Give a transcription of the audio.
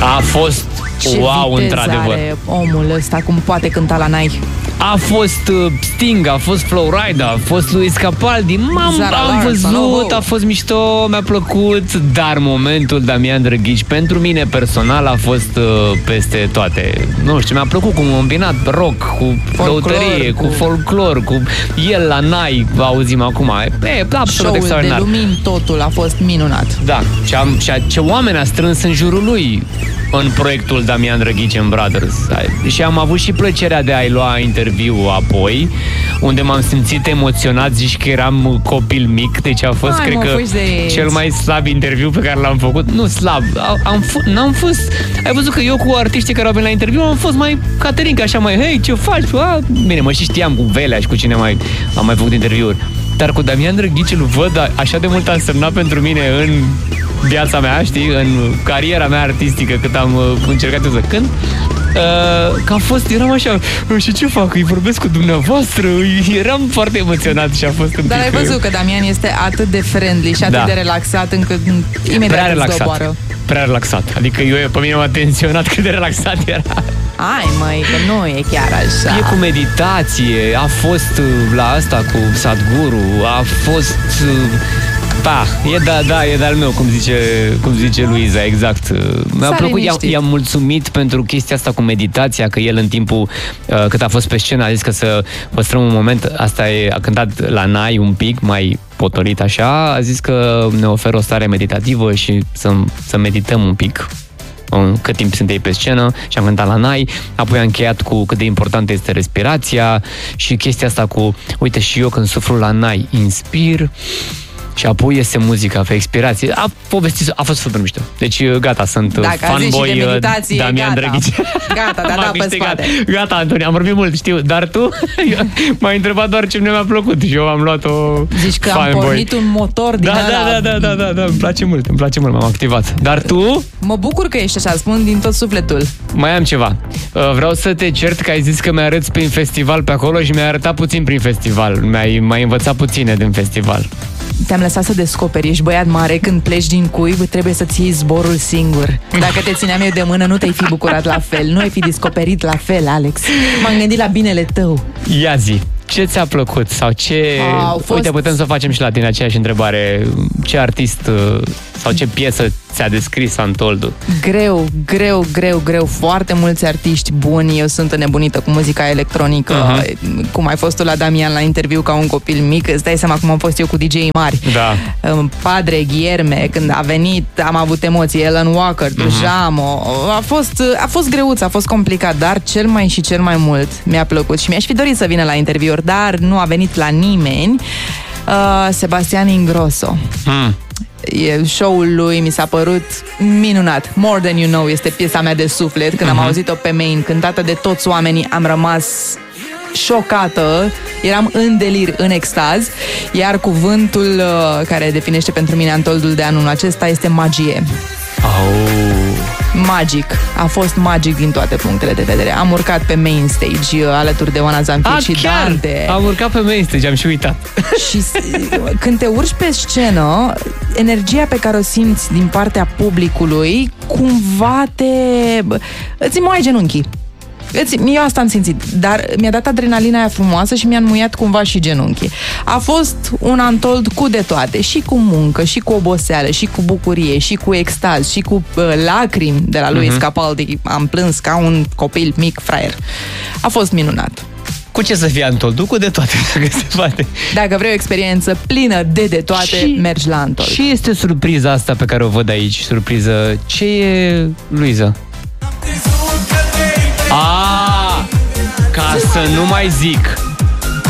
A fost wow, într-adevăr. Omul ăsta, cum poate cânta la nai. A fost Sting, a fost Flowrider, a fost Luis Capaldi. Am văzut, a fost mișto, mi-a plăcut. Dar momentul Damian Drăghici, pentru mine personal, a fost peste toate. Nu știu, mi-a plăcut cum a îmbinat rock cu căutărie, cu folclor, cu el la nai, auzim acum. E absolut extraordinar. Show-ul de lumini, totul a fost minunat. Da, ce oameni a strâns în jurul lui în proiectul Damian Drăghici and Brothers. Și am avut și plăcerea de a-i lua interviu apoi, unde m-am simțit emoționat, zici că eram copil mic, deci a fost, cred că, cel mai slab interviu pe care l-am făcut. Nu slab, n-am fost... Ai văzut că eu cu artiștii care au venit la interviu am fost mai Caterinca, așa mai, hei, ce faci? Bine, mă și știam cu Velea și cu cine am mai făcut interviuri. Dar cu Damian Drăghici îl văd, așa de mult a însemnat pentru mine în viața mea, știi, în cariera mea artistică, cât am încercat eu să cânt, că eram așa, și ce fac, îi vorbesc cu dumneavoastră, eram foarte emoționat și a fost un pic... Dar ai văzut că Damian este atât de friendly și atât de relaxat încât imediat îți doboară. Prea relaxat, adică pe mine m-a tensionat cât de relaxat era. Ai, măi, că nu e chiar așa. E cu meditație, a fost la asta cu Sadhguru, a fost... e de-al meu, cum zice Luiza, exact. Mi-a plăcut, i-am mulțumit pentru chestia asta cu meditația, că el în timpul cât a fost pe scenă a zis că să păstrăm un moment, a cântat la nai un pic, mai potolit așa, a zis că ne oferă o stare meditativă și să medităm un pic cât timp sunt ei pe scenă și am cântat la nai, apoi am încheiat cu cât de importantă este respirația și chestia asta cu, uite, și eu când suflu la nai, inspir și apoi este muzica pe expirație. A fost super mișto. Deci gata, sunt fanboy Damian Drăghici. Gata, pe spate. Gata, Antonia, am vorbit mult, știu, dar tu m-ai întrebat doar ce mi-a plăcut și eu am luat-o. Zici că am pornit un motor din Da, îmi place mult, m-am activat. Dar tu? Mă bucur că ești așa, spun din tot sufletul. Mai am ceva. Vreau să te cert că ai zis că mi-ai arăți prin festival pe acolo și mi-ai arătat puțin prin festival. M-ai învățat puține din festival. Te-am lăsat să descoperi, ești băiat mare, când pleci din cuib trebuie să-ți iei zborul singur. Dacă te țineam eu de mână, nu te-ai fi bucurat la fel, nu ai fi descoperit la fel, Alex. M-am gândit la binele tău. Ia zi, ce ți-a plăcut? Sau ce... Uite, putem să facem și la tine aceeași întrebare. Ce artist sau ce piesă ți-a descris Antoldu? Greu. Foarte mulți artiști buni. Eu sunt înnebunită cu muzica electronică. Cum ai fost tu la Damian la interviu ca un copil mic. Îți dai seama cum am fost eu cu DJ-i mari. Da. Padre, Guilherme, când a venit, am avut emoții. Alan Walker, Tujamo. A fost greuț, a fost complicat, dar cel mai mult mi-a plăcut și mi-aș fi dorit să vină la interviuri, dar nu a venit la nimeni. Sebastian Ingrosso. Show-ul lui mi s-a părut minunat. More Than You Know este piesa mea de suflet. Când am auzit-o pe main, cântată de toți oamenii, am rămas șocată, eram în delir, în extaz, iar cuvântul care definește pentru mine Antoldul de anul acesta este magie. Magic. A fost magic din toate punctele de vedere. Am urcat pe main stage alături de Oana Zamfir și chiar? Dante. Am urcat pe main stage, am și uitat. Și când te urci pe scenă, energia pe care o simți din partea publicului cumva îți moaie genunchii. Eu asta am simțit, dar mi-a dat adrenalina aia frumoasă și mi-a înmuiat cumva și genunchii. A fost un Antold cu de toate, și cu muncă, și cu oboseală, și cu bucurie, și cu extaz, și cu lacrimi de la Luis Capaldi. Am plâns ca un copil mic fraier. A fost minunat. Cu ce să fie Antold? Cu de toate, dacă se poate. Dacă vrei o experiență plină de toate, mergi la Antold. Și este surpriza asta pe care o văd aici, surpriză. Ce e, Luiza? Ca să nu mai zic